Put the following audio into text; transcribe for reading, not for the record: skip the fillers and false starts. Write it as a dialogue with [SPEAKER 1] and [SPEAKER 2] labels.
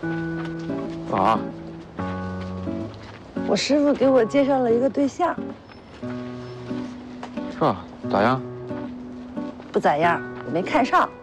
[SPEAKER 1] 啊？
[SPEAKER 2] 我师傅给我介绍了一个对象，
[SPEAKER 1] 是吧？咋样？
[SPEAKER 2] 不咋样，没看上。